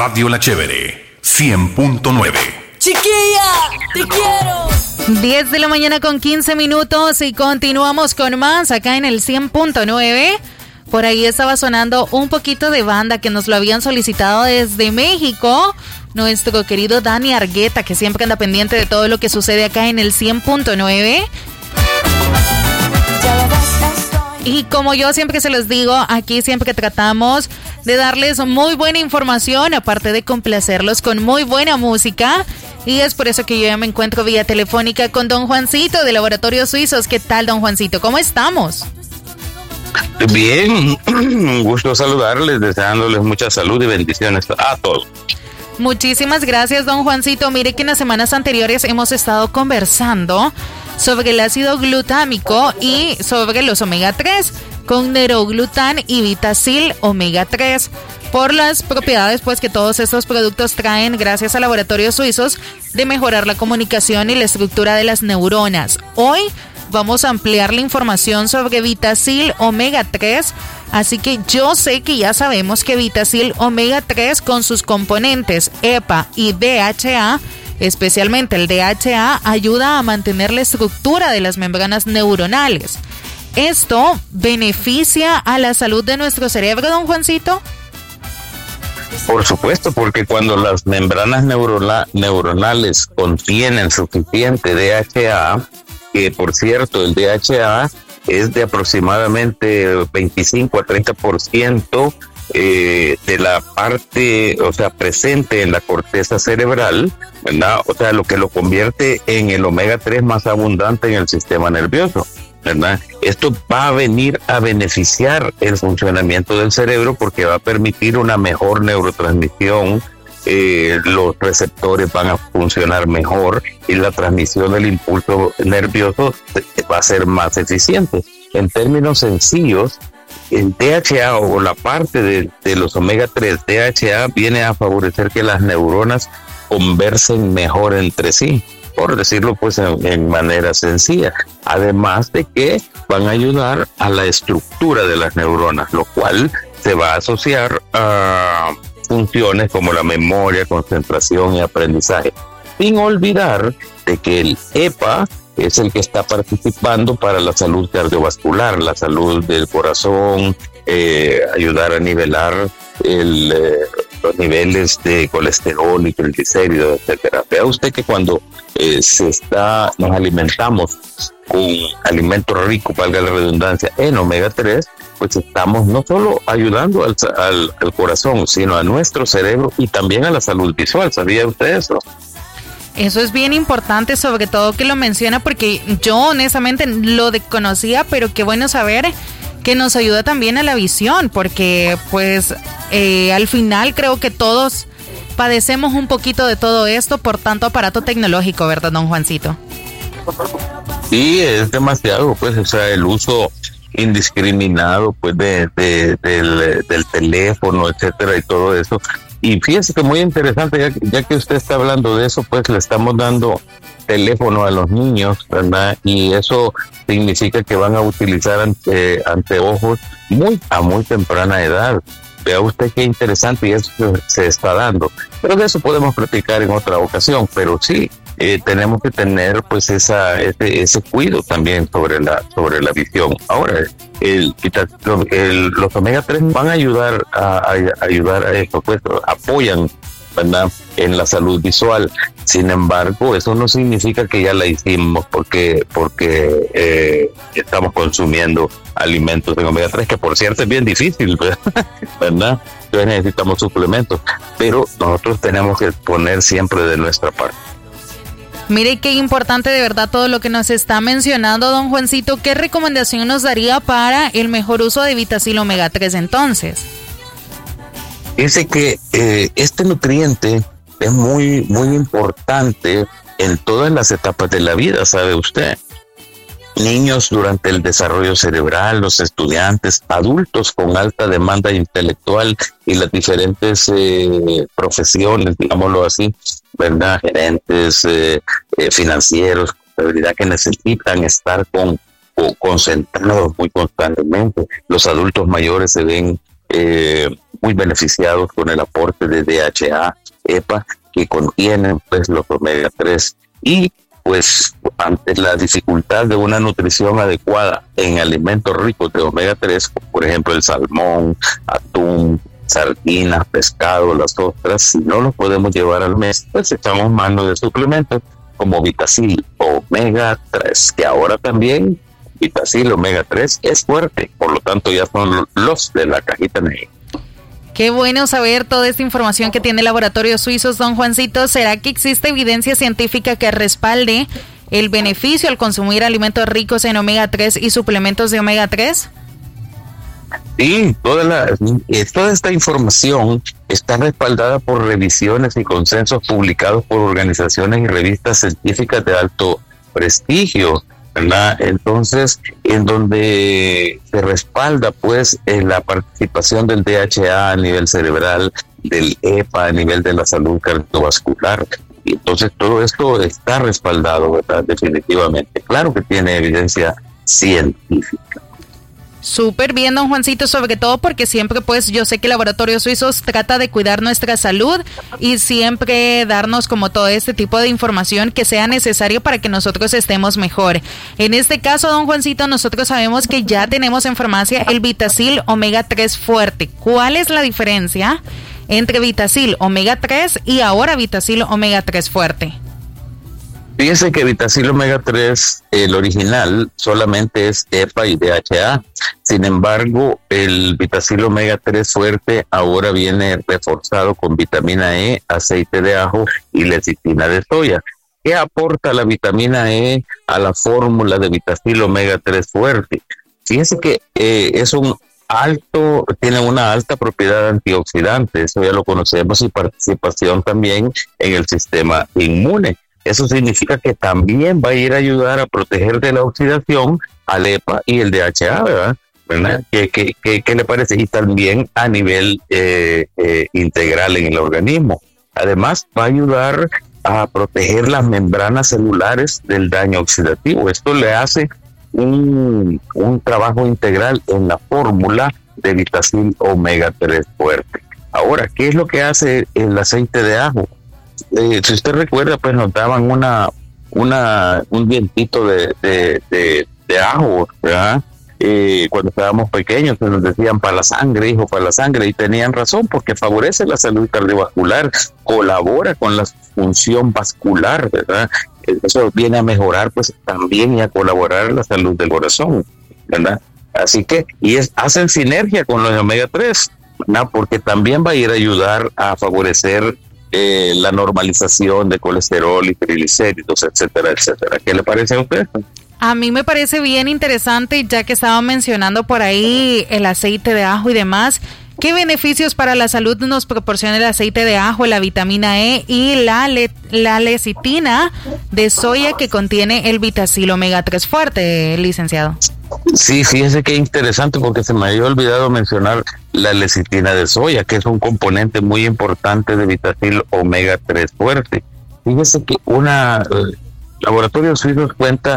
Radio La Chévere 100.9. Chiquilla, te quiero. 10 de la mañana con 15 minutos y continuamos con más acá en el 100.9. Por ahí estaba sonando un poquito de banda que nos lo habían solicitado desde México. Nuestro querido Dani Argueta, que siempre anda pendiente de todo lo que sucede acá en el 100.9. Y como yo siempre se los digo, aquí siempre tratamos de darles muy buena información, aparte de complacerlos con muy buena música. Y es por eso que yo ya me encuentro vía telefónica con don Juancito de Laboratorios Suizos. ¿Qué tal, don Juancito? ¿Cómo estamos? Bien, un gusto saludarles, deseándoles mucha salud y bendiciones a todos. Muchísimas gracias, don Juancito. Mire que en las semanas anteriores hemos estado conversando sobre el ácido glutámico y sobre los omega 3 con Neroglután y Vitacil omega 3 por las propiedades pues que todos estos productos traen gracias a Laboratorios Suizos de mejorar la comunicación y la estructura de las neuronas. Hoy vamos a ampliar la información sobre Vitacil omega 3, así que yo sé que ya sabemos que Vitacil omega 3 con sus componentes EPA y DHA, especialmente el DHA, ayuda a mantener la estructura de las membranas neuronales. ¿Esto beneficia a la salud de nuestro cerebro, don Juancito? Por supuesto, porque cuando las membranas neuronales contienen suficiente DHA, que por cierto el DHA es de aproximadamente 25 a 30% de la parte, o sea, presente en la corteza cerebral, ¿verdad? O sea, lo que lo convierte en el omega 3 más abundante en el sistema nervioso, ¿verdad? Esto va a venir a beneficiar el funcionamiento del cerebro porque va a permitir una mejor neurotransmisión. Los receptores van a funcionar mejor y la transmisión del impulso nervioso va a ser más eficiente. En términos sencillos, el DHA o la parte de los omega 3, DHA viene a favorecer que las neuronas conversen mejor entre sí, por decirlo pues en manera sencilla. Además de que van a ayudar a la estructura de las neuronas, lo cual se va a asociar a funciones como la memoria, concentración y aprendizaje. Sin olvidar de que el EPA es el que está participando para la salud cardiovascular, la salud del corazón, ayudar a nivelar los niveles de colesterol y triglicéridos, etcétera. Vea usted que cuando nos alimentamos con alimentos ricos, valga la redundancia, en omega 3, pues estamos no solo ayudando al corazón, sino a nuestro cerebro y también a la salud visual. ¿Sabía usted eso? Eso es bien importante, sobre todo que lo menciona, porque yo honestamente lo desconocía, pero qué bueno saber que nos ayuda también a la visión, porque pues al final creo que todos padecemos un poquito de todo esto por tanto aparato tecnológico, ¿verdad, don Juancito? Sí, es demasiado, pues, o sea, el uso indiscriminado pues del teléfono, etcétera, y todo eso. Y fíjese que muy interesante, ya que usted está hablando de eso, pues le estamos dando teléfono a los niños, ¿verdad? Y eso significa que van a utilizar anteojos a muy temprana edad. Vea usted qué interesante, y eso se está dando. Pero de eso podemos platicar en otra ocasión, pero sí, tenemos que tener pues ese cuidado también sobre la visión. Ahora, los omega 3 van a ayudar a esto, pues apoyan, ¿verdad?, en la salud visual. Sin embargo, eso no significa que ya la hicimos porque estamos consumiendo alimentos en omega 3, que por cierto es bien difícil, ¿verdad? Entonces necesitamos suplementos, pero nosotros tenemos que poner siempre de nuestra parte. Mire qué importante de verdad todo lo que nos está mencionando, don Juancito. ¿Qué recomendación nos daría para el mejor uso de Vitacil omega 3 entonces? Dice que este nutriente es muy, muy importante en todas las etapas de la vida, ¿sabe usted? Niños durante el desarrollo cerebral, los estudiantes, adultos con alta demanda intelectual y las diferentes profesiones, digámoslo así, ¿verdad? Gerentes, financieros, contabilidad, que necesitan estar concentrados muy constantemente. Los adultos mayores se ven muy beneficiados con el aporte de DHA, EPA, que contienen pues los omega 3 y pues ante la dificultad de una nutrición adecuada en alimentos ricos de omega 3, por ejemplo el salmón, atún, sardinas, pescado, las ostras, si no los podemos llevar al mes, pues echamos mano de suplementos como Vitacil omega 3, que ahora también Vitacil omega 3 es fuerte, por lo tanto ya son los de la cajita negra. Qué bueno saber toda esta información que tiene Laboratorios Suizos, don Juancito. ¿Será que existe evidencia científica que respalde el beneficio al consumir alimentos ricos en omega 3 y suplementos de omega 3? Sí, toda esta información está respaldada por revisiones y consensos publicados por organizaciones y revistas científicas de alto prestigio, ¿verdad? Entonces, en donde se respalda pues en la participación del DHA a nivel cerebral, del EPA a nivel de la salud cardiovascular. Y entonces todo esto está respaldado, ¿verdad? Definitivamente. Claro que tiene evidencia científica. Súper bien, don Juancito, sobre todo porque siempre pues yo sé que Laboratorios Suizos trata de cuidar nuestra salud y siempre darnos como todo este tipo de información que sea necesario para que nosotros estemos mejor. En este caso, don Juancito, nosotros sabemos que ya tenemos en farmacia el Vitacil omega 3 fuerte. ¿Cuál es la diferencia entre Vitacil omega 3 y ahora Vitacil omega 3 fuerte? Fíjense que Vitacil omega 3, el original, solamente es EPA y DHA. Sin embargo, el Vitacil omega 3 fuerte ahora viene reforzado con vitamina E, aceite de ajo y lecitina de soya. ¿Qué aporta la vitamina E a la fórmula de Vitacil omega 3 fuerte? Fíjense que tiene una alta propiedad antioxidante, eso ya lo conocemos, y participación también en el sistema inmune. Eso significa que también va a ir a ayudar a proteger de la oxidación al EPA y el DHA, ¿verdad? ¿Qué le parece? Y también a nivel integral en el organismo. Además, va a ayudar a proteger las membranas celulares del daño oxidativo. Esto le hace un trabajo integral en la fórmula de Vitacil omega 3 fuerte. Ahora, ¿qué es lo que hace el aceite de ajo? Si usted recuerda, pues nos daban un dientito de ajo, ¿verdad? Cuando estábamos pequeños, pues nos decían para la sangre, hijo, para la sangre, y tenían razón, porque favorece la salud cardiovascular, colabora con la función vascular, ¿verdad? Eso viene a mejorar, pues también, y a colaborar en la salud del corazón, ¿verdad? Así que, hacen sinergia con los omega 3, ¿verdad? Porque también va a ir a ayudar a favorecer la normalización de colesterol y triglicéridos, etcétera, etcétera. ¿Qué le parece a usted? A mí me parece bien interesante, ya que estaba mencionando por ahí el aceite de ajo y demás. ¿Qué beneficios para la salud nos proporciona el aceite de ajo, la vitamina E y la lecitina de soya que contiene el Vitacil omega 3 fuerte, licenciado? Sí, fíjese qué interesante, porque se me había olvidado mencionar la lecitina de soya, que es un componente muy importante de Vitacil omega 3 fuerte. Fíjese que Laboratorios Suizos cuenta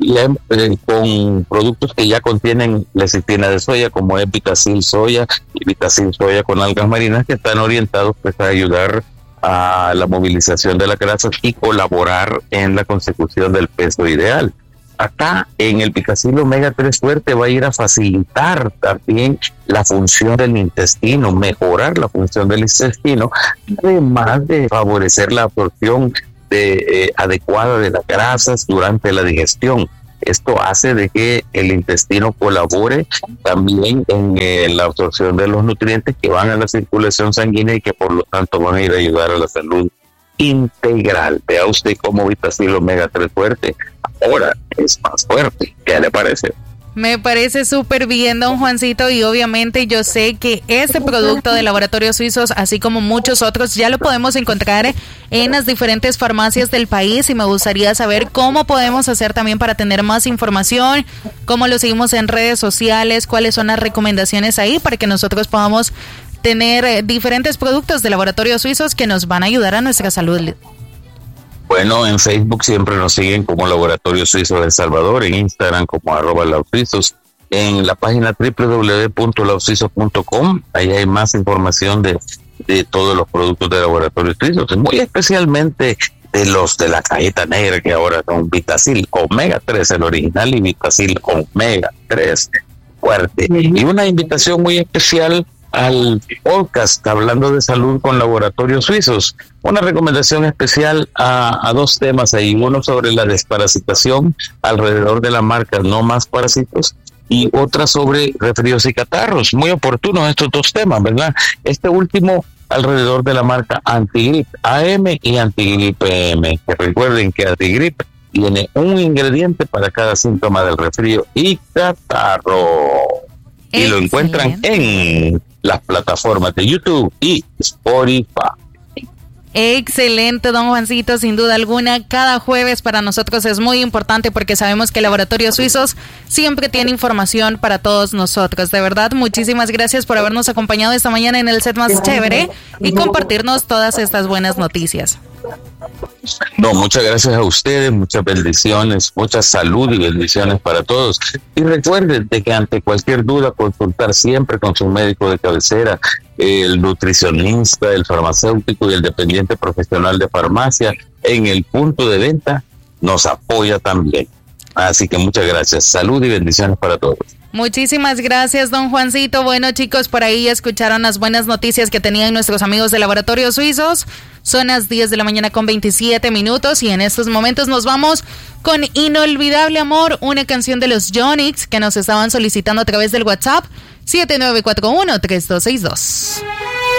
con productos que ya contienen lecitina de soya, como es Vitacil soya y Vitacil soya con algas marinas, que están orientados pues a ayudar a la movilización de la grasa y colaborar en la consecución del peso ideal. Acá en el Vitacil omega 3 fuerte va a ir a facilitar también la función del intestino, mejorar la función del intestino, además de favorecer la absorción adecuada de las grasas durante la digestión. Esto hace de que el intestino colabore también en la absorción de los nutrientes que van a la circulación sanguínea y que por lo tanto van a ir a ayudar a la salud integral. Vea usted cómo Vitacil omega 3 fuerte ahora es más fuerte. ¿Qué le parece? Me parece súper bien, don Juancito, y obviamente yo sé que este producto de Laboratorios Suizos, así como muchos otros, ya lo podemos encontrar en las diferentes farmacias del país, y me gustaría saber cómo podemos hacer también para tener más información, cómo lo seguimos en redes sociales, cuáles son las recomendaciones ahí para que nosotros podamos tener diferentes productos de Laboratorios Suizos que nos van a ayudar a nuestra salud. Bueno, en Facebook siempre nos siguen como Laboratorios Suizos de El Salvador, en Instagram como @lausuizos, en la página www.laborsuizos.com. Ahí hay más información de todos los productos de Laboratorios Suizos, muy especialmente de los de la cajeta negra, que ahora son Vitacil Omega 3, el original, y Vitacil Omega 3 fuerte. Y una invitación muy especial al podcast Hablando de Salud con Laboratorios Suizos. Una recomendación especial a dos temas ahí, uno sobre la desparasitación alrededor de la marca No Más Parásitos, y otra sobre resfríos y catarros. Muy oportunos estos dos temas, ¿verdad? Este último alrededor de la marca Antigrip AM y Antigrip PM. Que recuerden que Antigrip tiene un ingrediente para cada síntoma del resfrío y catarro. Y lo encuentran en las plataformas de YouTube y Spotify. Excelente, don Juancito, sin duda alguna. Cada jueves para nosotros es muy importante porque sabemos que Laboratorios Suizos siempre tiene información para todos nosotros. De verdad, muchísimas gracias por habernos acompañado esta mañana en el set más chévere y compartirnos todas estas buenas noticias. No, muchas gracias a ustedes, muchas bendiciones, mucha salud y bendiciones para todos. Y recuerden de que ante cualquier duda, consultar siempre con su médico de cabecera, el nutricionista, el farmacéutico y el dependiente profesional de farmacia en el punto de venta nos apoya también. Así que muchas gracias, salud y bendiciones para todos. Muchísimas gracias, don Juancito. Bueno, chicos, por ahí escucharon las buenas noticias que tenían nuestros amigos de Laboratorios Suizos. Son las 10 de la mañana con 27 minutos y en estos momentos nos vamos con Inolvidable Amor, una canción de los Yonix que nos estaban solicitando a través del WhatsApp 7941-3262.